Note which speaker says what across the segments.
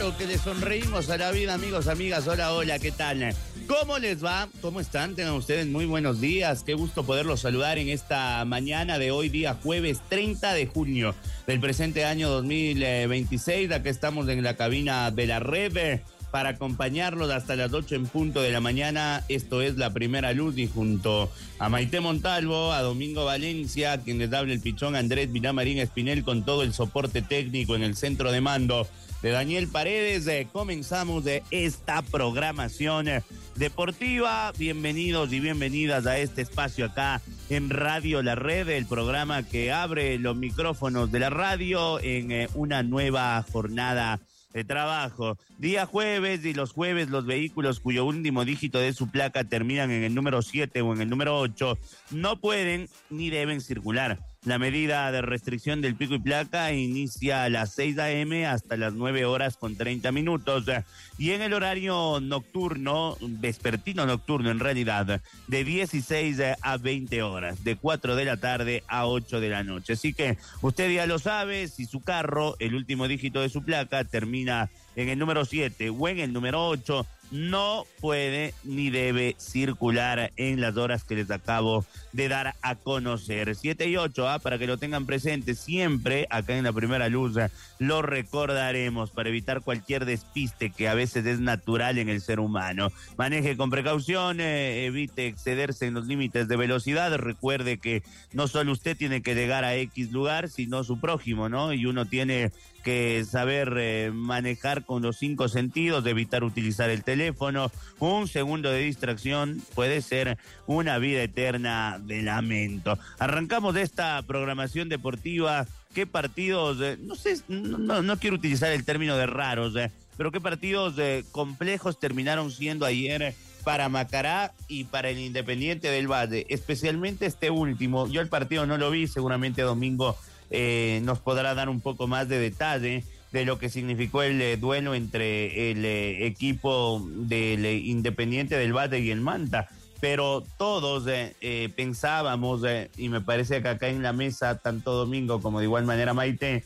Speaker 1: claro que le sonreímos a la vida, amigos, amigas. Hola, hola, ¿qué tal? ¿Cómo les va? ¿Cómo están? Tengan ustedes muy buenos días. Qué gusto poderlos saludar en esta mañana de hoy, día jueves 30 de junio del presente año 2026. Acá estamos en la cabina de la red para acompañarlos hasta las 8 en punto de la mañana. Esto es La Primera Luz, y junto a Maite Montalvo, a Domingo Valencia, a quien les habla el pichón Andrés Vilamarín Espinel, con todo el soporte técnico en el centro de mando de Daniel Paredes, comenzamos de esta programación deportiva. Bienvenidos y bienvenidas a este espacio acá en Radio La Red, el programa que abre los micrófonos de la radio en una nueva jornada de trabajo. Día jueves, y los jueves los vehículos cuyo último dígito de su placa terminan en el número 7 o en el número 8 no pueden ni deben circular. La medida de restricción del pico y placa inicia a las 6 a.m. hasta las 9 horas con 30 minutos. Y en el horario nocturno, vespertino nocturno en realidad, de 16 a 20 horas, de 4 de la tarde a 8 de la noche. Así que usted ya lo sabe, si su carro, el último dígito de su placa, termina en el número 7 o en el número 8, no puede ni debe circular en las horas que les acabo de dar a conocer. 7 y 8, para que lo tengan presente siempre acá en La Primera Luz. Lo recordaremos para evitar cualquier despiste que a veces es natural en el ser humano. Maneje con precaución, evite excederse en los límites de velocidad. Recuerde que no solo usted tiene que llegar a X lugar, sino su prójimo, ¿no? Y uno tiene que saber manejar con los 5 sentidos, evitar utilizar el teléfono. Un segundo de distracción puede ser una vida eterna de lamento. Arrancamos de esta programación deportiva. ¿Qué partidos? No quiero utilizar el término de raros, pero qué partidos complejos terminaron siendo ayer para Macará y para el Independiente del Valle, especialmente este último. Yo el partido no lo vi, seguramente Domingo nos podrá dar un poco más de detalle de lo que significó el duelo entre el equipo del Independiente del Valle y el Manta. Pero todos pensábamos, y me parece que acá en la mesa, tanto Domingo como de igual manera Maite,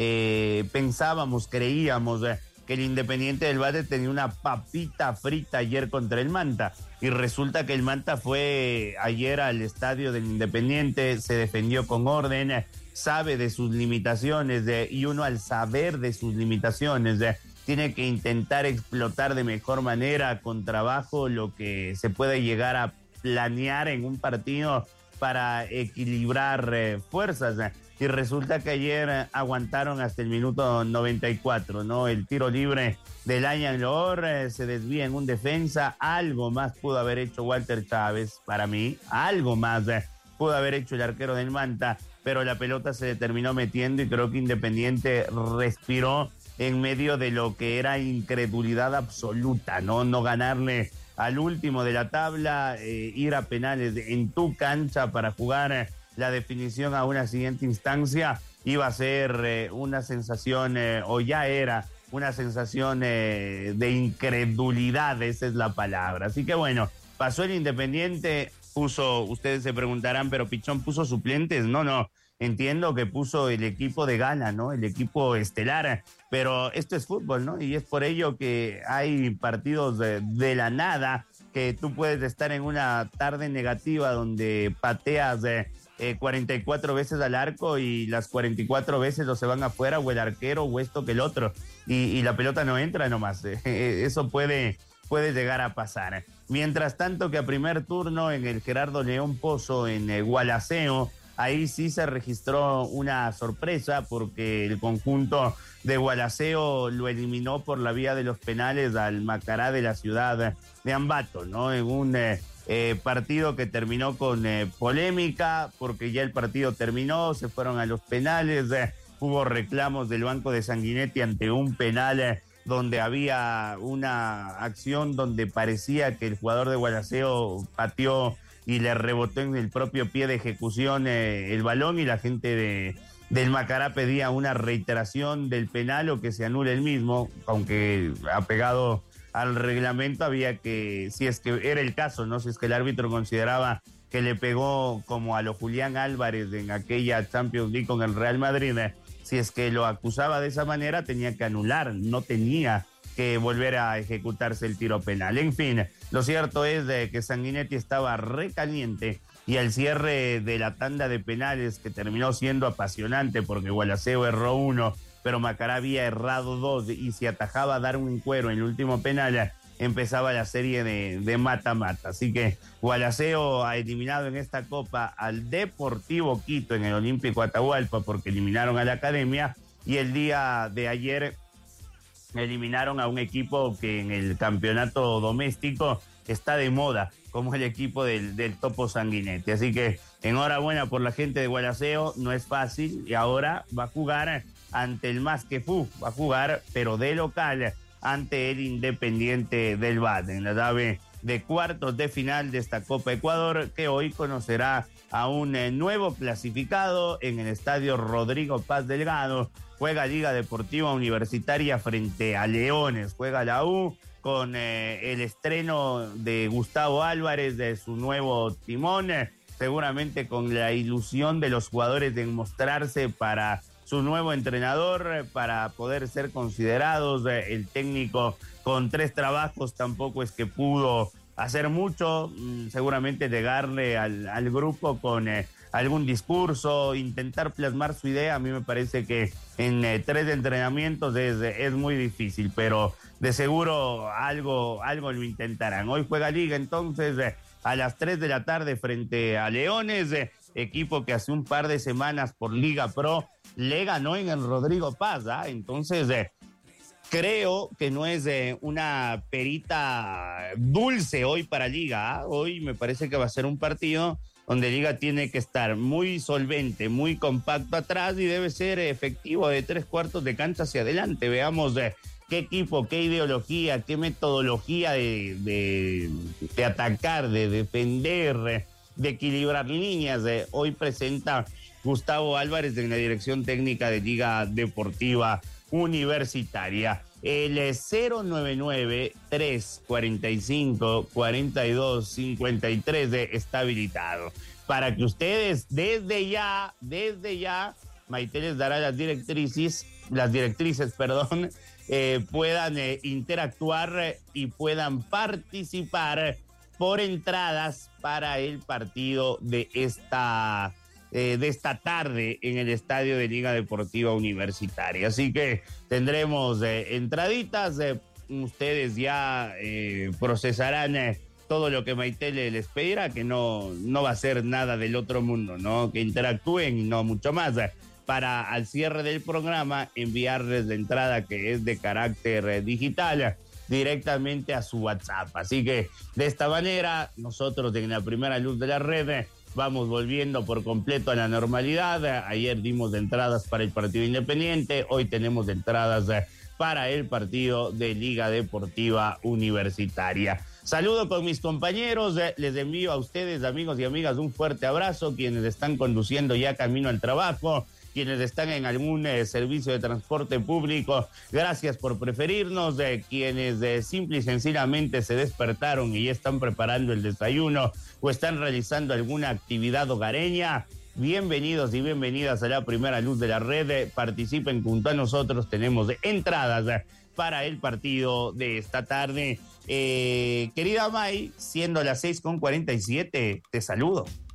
Speaker 1: pensábamos, creíamos que el Independiente del Valle tenía una papita frita ayer contra el Manta, y resulta que el Manta fue ayer al estadio del Independiente, se defendió con orden, sabe de sus limitaciones, y uno al saber de sus limitaciones tiene que intentar explotar de mejor manera, con trabajo, lo que se puede llegar a planear en un partido para equilibrar fuerzas. Y resulta que ayer aguantaron hasta el minuto 94, ¿no? El tiro libre de Layan Loor se desvía en un defensa. Algo más pudo haber hecho Walter Chávez, para mí. Algo más pudo haber hecho el arquero del Manta, pero la pelota se le terminó metiendo, y creo que Independiente respiró en medio de lo que era incredulidad absoluta, ¿no? No ganarle al último de la tabla, ir a penales en tu cancha para jugar la definición a una siguiente instancia, iba a ser una sensación, o ya era una sensación de incredulidad, esa es la palabra. Así que bueno, pasó el Independiente, puso, ustedes se preguntarán, pero Pichón puso suplentes. No, entiendo que puso el equipo de gala, ¿no? El equipo estelar, pero esto es fútbol, ¿no? Y es por ello que hay partidos de la nada, que tú puedes estar en una tarde negativa donde pateas 44 veces al arco, y las 44 veces o se van afuera, o el arquero, o esto que el otro, y la pelota no entra nomás. Eso puede llegar a pasar. Mientras tanto, que a primer turno en el Gerardo León Pozo, en Gualaceo, ahí sí se registró una sorpresa, porque el conjunto de Gualaceo lo eliminó por la vía de los penales al Macará de la ciudad de Ambato, ¿no? En un partido que terminó con polémica, porque ya el partido terminó, se fueron a los penales, hubo reclamos del Banco de Sanguinetti ante un penal donde había una acción donde parecía que el jugador de Gualaceo pateó y le rebotó en el propio pie de ejecución el balón, y la gente del Macará pedía una reiteración del penal o que se anule el mismo, aunque apegado al reglamento había que, si es que era el caso, ¿no? Si es que el árbitro consideraba que le pegó como a lo Julián Álvarez en aquella Champions League con el Real Madrid, si es que lo acusaba de esa manera tenía que anular, no tenía que volver a ejecutarse el tiro penal. En fin, lo cierto es que Sanguinetti estaba recaliente y al cierre de la tanda de penales, que terminó siendo apasionante porque Gualaceo erró uno, pero Macará había errado dos y se atajaba a dar un cuero en el último penal, empezaba la serie de mata-mata. Así que Gualaceo ha eliminado en esta Copa al Deportivo Quito en el Olímpico Atahualpa porque eliminaron a la Academia, y el día de ayer eliminaron a un equipo que en el campeonato doméstico está de moda, como el equipo del Topo Sanguinetti. Así que enhorabuena por la gente de Gualaceo, no es fácil, y ahora va a jugar ante el Masquefú, va a jugar pero de local ante el Independiente del Valle en la llave de cuartos de final de esta Copa Ecuador, que hoy conocerá a un nuevo clasificado en el estadio Rodrigo Paz Delgado. Juega Liga Deportiva Universitaria frente a Leones, juega la U con el estreno de Gustavo Álvarez, de su nuevo timón, seguramente con la ilusión de los jugadores de mostrarse para su nuevo entrenador, para poder ser considerados. El técnico con 3 trabajos tampoco es que pudo hacer mucho, seguramente llegarle al grupo con algún discurso, intentar plasmar su idea. A mí me parece que en 3 entrenamientos es muy difícil, pero de seguro algo lo intentarán. Hoy juega Liga entonces a las 3 de la tarde frente a Leones, equipo que hace un par de semanas por Liga Pro le ganó en el Rodrigo Paz, entonces creo que no es una perita dulce hoy para Liga. Hoy me parece que va a ser un partido donde Liga tiene que estar muy solvente, muy compacto atrás, y debe ser efectivo de 3/4 de cancha hacia adelante. Veamos qué equipo, qué ideología, qué metodología de atacar, de defender, de equilibrar líneas. Hoy presenta Gustavo Álvarez en la dirección técnica de Liga Deportiva Universitaria. El 099-345-4253 está habilitado para que ustedes desde ya, Maite les dará las directrices, puedan interactuar y puedan participar por entradas para el partido de esta tarde en el estadio de Liga Deportiva Universitaria. Así que tendremos entraditas, ustedes ya procesarán todo lo que Maite les pedirá, que no va a ser nada del otro mundo, ¿no? Que interactúen y no mucho más. Para al cierre del programa enviarles la entrada, que es de carácter digital, directamente a su WhatsApp. Así que de esta manera nosotros en la primera luz de la red vamos volviendo por completo a la normalidad. Ayer dimos entradas para el partido Independiente, hoy tenemos entradas para el partido de Liga Deportiva Universitaria. Saludo con mis compañeros, les envío a ustedes, amigos y amigas, un fuerte abrazo, quienes están conduciendo ya camino al trabajo, quienes están en algún servicio de transporte público, gracias por preferirnos, quienes simple y sencillamente se despertaron y ya están preparando el desayuno o están realizando alguna actividad hogareña, bienvenidos y bienvenidas a la primera luz de la red. Participen junto a nosotros, tenemos entradas para el partido de esta tarde. Querida May, siendo las 6:47, te saludo.